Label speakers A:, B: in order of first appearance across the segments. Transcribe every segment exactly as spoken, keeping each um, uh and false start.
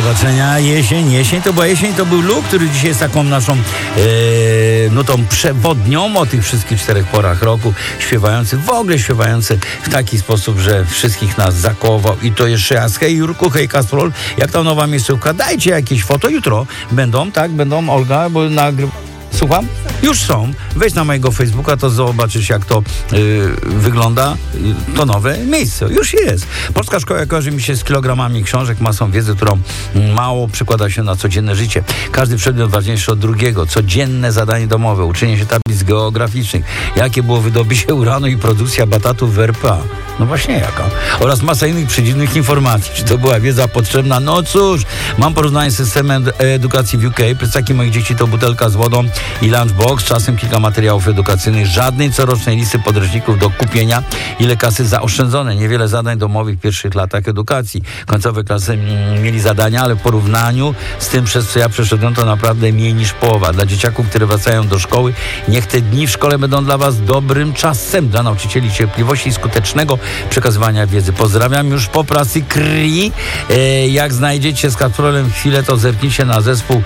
A: zobaczenia. Jesień, jesień to była jesień, to był Luke, który dzisiaj jest taką naszą e, nutą przewodnią o tych wszystkich czterech porach roku, śpiewający, w ogóle śpiewający w taki sposób, że wszystkich nas zakołował. I to jeszcze raz, hej Jurku, hej Kastrol, jak ta nowa miejscówka, dajcie jakieś foto, jutro będą, tak, będą, Olga, bo nagry... Słucham? Już są. Wejdź na mojego Facebooka, to zobaczysz, jak to yy, wygląda, yy, to nowe miejsce. Już jest. Polska Szkoła kojarzy mi się z kilogramami książek, masą wiedzy, którą mało przykłada się na codzienne życie. Każdy przedmiot ważniejszy od drugiego. Codzienne zadanie domowe, uczenie się tablic geograficznych. Jakie było wydobycie uranu i produkcja batatów w R P A. No właśnie jaka. Oraz masa innych przedziwnych informacji. Czy to była wiedza potrzebna? No cóż, mam porównanie z systemem edukacji w U K. Plecaki moich dzieci to butelka z wodą i lunchbox, czasem kilka materiałów edukacyjnych, żadnej corocznej listy podręczników do kupienia, ile kasy zaoszczędzone, niewiele zadań domowych w pierwszych latach edukacji. Końcowe klasy mm, mieli zadania, ale w porównaniu z tym, przez co ja przeszedłem, to naprawdę mniej niż połowa. Dla dzieciaków, które wracają do szkoły, niech te dni w szkole będą dla was dobrym czasem, dla nauczycieli cierpliwości i skutecznego przekazywania wiedzy. Pozdrawiam już po pracy krwi. E, jak znajdziecie z Kasprolem chwilę, to zerknijcie na zespół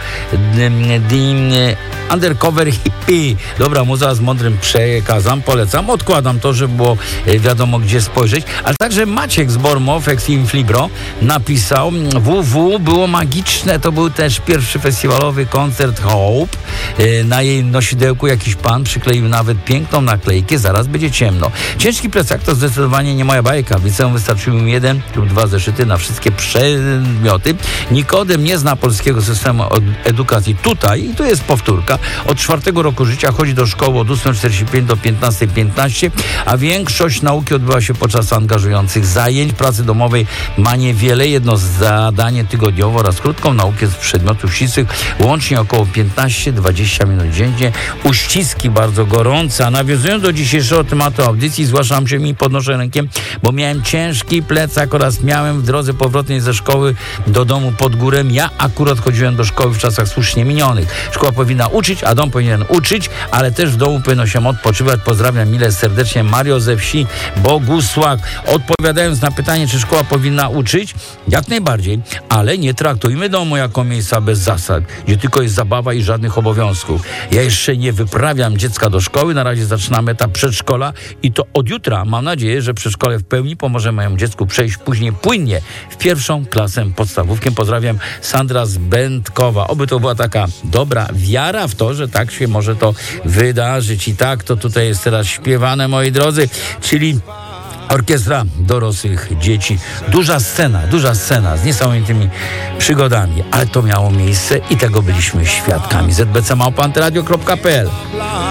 A: The Undercover Hippie. Dobra muza z mądrym przekazem, polecam. Odkładam to, żeby było wiadomo, gdzie spojrzeć. Ale także Maciek z Bormow, ex Inflibro, napisał: W W było magiczne. To był też pierwszy festiwalowy koncert Hope. Na jej nosidełku jakiś pan przykleił nawet piękną naklejkę. Zaraz będzie ciemno. Ciężki plecak to zdecydowanie nie moja bajka. W liceum wystarczyły mi jeden lub dwa zeszyty na wszystkie przedmioty. Nikodem nie zna polskiego systemu edukacji. Tutaj, i tu jest powtórka, od czwartego roku życia chodzi do szkoły od ósmej czterdzieści pięć do piętnastej piętnaście, a większość nauki odbywa się podczas angażujących zajęć. Pracy domowej ma niewiele, jedno zadanie tygodniowo oraz krótką naukę z przedmiotów ścisłych, łącznie około piętnaście do dwudziestu minut dziennie. Uściski bardzo gorące. A nawiązując do dzisiejszego tematu audycji, zgłaszam się mi, podnoszę rękiem, bo miałem ciężki plecak oraz miałem w drodze powrotnej ze szkoły do domu pod górę. Ja akurat chodziłem do szkoły w czasach słusznie minionych. Szkoła powinna uczyć, a dom powinien uczyć, ale też w domu powinno się odpoczywać. Pozdrawiam mile serdecznie, Mario ze wsi Bogusłak. Odpowiadając na pytanie, czy szkoła powinna uczyć, jak najbardziej, ale nie traktujmy domu jako miejsca bez zasad, gdzie tylko jest zabawa i żadnych obowiązków. Ja jeszcze nie wyprawiam dziecka do szkoły, na razie zaczynamy etap przedszkola i to od jutra mam nadzieję, że przedszkole w pełni pomoże mojemu dziecku przejść później płynnie w pierwszą klasę podstawówkę. Pozdrawiam, Sandra z Będkowa. Oby to była taka dobra wiara w to, że tak się może to wydarzyć. I tak to tutaj jest teraz śpiewane, moi drodzy, czyli orkiestra dorosłych dzieci. Duża scena, duża scena z niesamowitymi przygodami, ale to miało miejsce i tego byliśmy świadkami. z b c małpa antyradio kropka p l